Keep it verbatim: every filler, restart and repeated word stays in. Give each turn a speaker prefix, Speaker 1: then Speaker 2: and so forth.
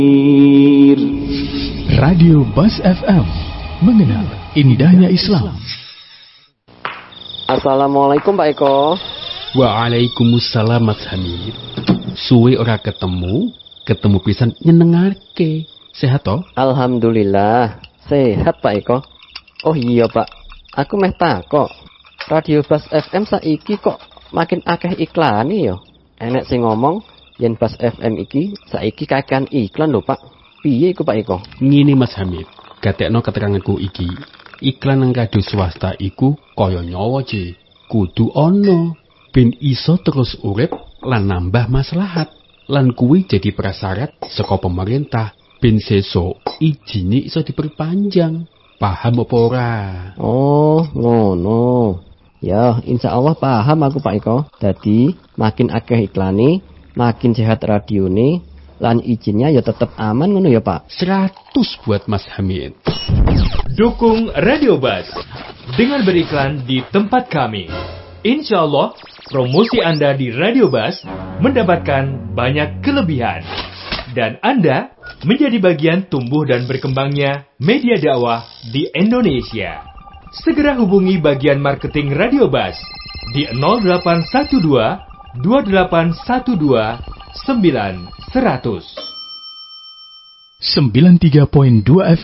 Speaker 1: Radio Bas F M, mengenal indahnya Islam.
Speaker 2: Assalamualaikum Pak Eko.
Speaker 3: Waalaikumsalam Mas Hamid. Suwe ora ketemu, ketemu pisan nyenengake. Sehat toh?
Speaker 2: Alhamdulillah, sehat Pak Eko. Oh iya Pak, aku meh takok. Radio Bas F M saiki kok makin akeh iklan yo. Enek sing ngomong yen Bas F M iki saiki kakean iklan lho Pak. Piye iku Pak Eko?
Speaker 3: Ngene Mas Hamid, gatekno keteranganku iki. Iklan nang radio swasta iku kaya nyawa je. Kudu ono ben iso terus urip lan nambah maslahat. Lan kuwi jadi prasyarat saka pemerintah ben sesuk ijine iso diperpanjang. Paham apa ora?
Speaker 2: Oh, ngono. Ya, insya Allah paham aku Pak Eko. Dadi makin akeh iklane, makin sehat radione, lan izinnya ya tetep aman ngono ya Pak.
Speaker 3: seratus buat Mas Hamid.
Speaker 4: Dukung Radio Bas dengan beriklan di tempat kami. Insya Allah, promosi Anda di Radio Bas mendapatkan banyak kelebihan. Dan Anda menjadi bagian tumbuh dan berkembangnya media dakwah di Indonesia. Segera hubungi bagian marketing Radio Bas di nol delapan satu dua dua delapan satu dua sembilan seratus.
Speaker 1: sembilan puluh tiga koma dua F